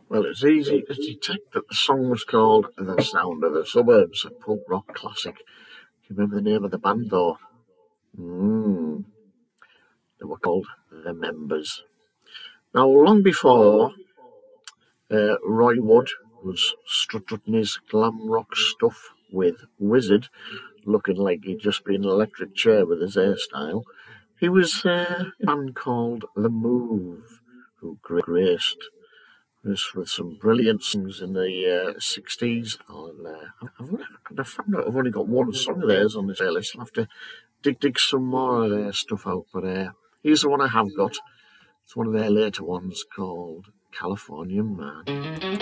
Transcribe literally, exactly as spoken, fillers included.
Well, it's easy to detect that the song was called The Sound of the Suburbs, a punk rock classic. Do you remember the name of the band, though? Mm, they were called The Members. Now, long before uh, Roy Wood was strutting his glam rock stuff with Wizard, looking like he'd just been in an electric chair with his hairstyle, he was uh, in a band called The Move, who graced us with some brilliant songs in the uh, sixties. I'll, uh, I've, I've found out I've only got one song of theirs on this playlist. I'll have to dig dig some more of their stuff out. But uh, here's the one I have got. It's one of their later ones called California Man.